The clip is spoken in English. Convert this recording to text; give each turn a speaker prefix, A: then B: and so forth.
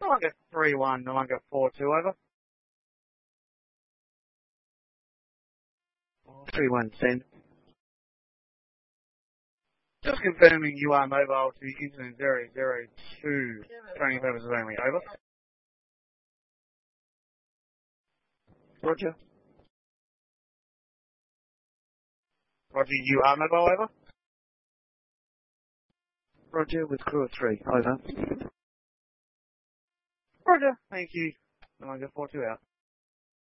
A: Nomanga 3-1, Nomanga 4-2, over.
B: 3-1, send.
A: Just confirming you are mobile to incident 002, training purposes only, over.
B: Roger.
A: Roger, you are mobile, over.
B: Roger, with crew of 3, over.
A: Roger, thank you. Nomanga 4-2 out.